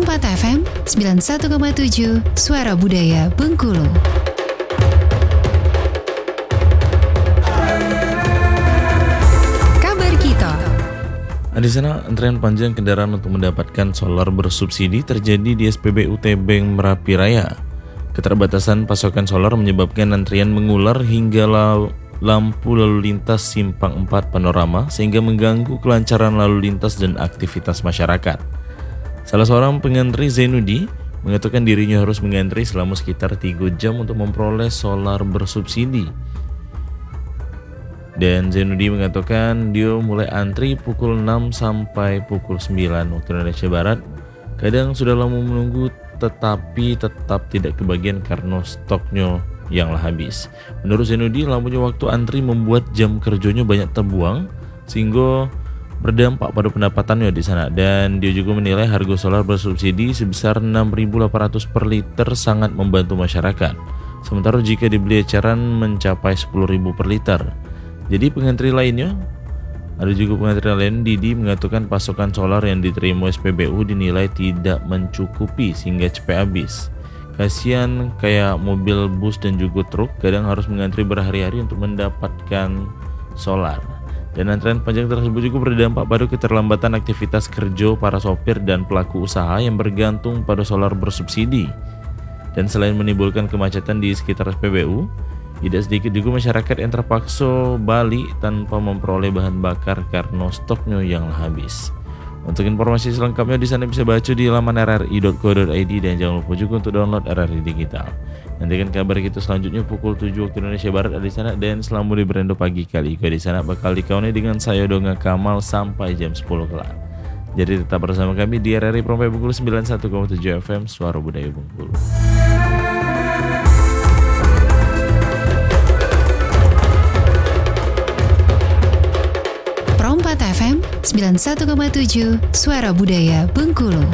Perompak FM 91,7 Suara Budaya Bengkulu. Kabar kita. Di sana antrian panjang kendaraan untuk mendapatkan solar bersubsidi terjadi di SPBU Tebeng Merapi Raya. Keterbatasan pasokan solar menyebabkan antrian mengular hingga lampu lalu lintas Simpang 4 Panorama sehingga mengganggu kelancaran lalu lintas dan aktivitas masyarakat. Salah seorang pengantri, Zainuddin, mengatakan dirinya harus mengantri selama sekitar 3 jam untuk memperoleh solar bersubsidi. Dan Zainuddin mengatakan dia mulai antri pukul 6 sampai pukul 9 waktu Indonesia Barat. Kadang sudah lama menunggu tetapi tetap tidak kebagian karena stoknya yang habis. Menurut Zainuddin, lamanya waktu antri membuat jam kerjanya banyak terbuang sehingga berdampak pada pendapatannya di sana. Dan dia juga menilai harga solar bersubsidi sebesar 6.800 per liter sangat membantu masyarakat. Sementara jika dibeli eceran mencapai 10.000 per liter. Jadi pengantri lainnya, ada juga pengantri lain, Didi mengatakan pasokan solar yang diterima SPBU dinilai tidak mencukupi sehingga cepat habis. Kasihan kayak mobil, bus dan juga truk kadang harus mengantri berhari-hari untuk mendapatkan solar. Dan antrean panjang tersebut juga berdampak pada keterlambatan aktivitas kerja para sopir dan pelaku usaha yang bergantung pada solar bersubsidi. Dan selain menimbulkan kemacetan di sekitar SPBU, tidak sedikit juga masyarakat yang terpaksa balik tanpa memperoleh bahan bakar karena stoknya yang habis. Untuk informasi selengkapnya di sana bisa baca di laman rri.co.id dan jangan lupa juga untuk download RRI Digital. Nantikan kabar kita selanjutnya pukul 7 waktu Indonesia Barat di sana, dan selama di Berendo pagi kali ini di sana bakal dikauni dengan saya Donga Kamal sampai jam 10 kelak. Jadi tetap bersama kami di RRI Perompak Bengkulu 91,7 FM Suara Budaya Bengkulu. Perompak FM 91,7 Suara Budaya Bengkulu.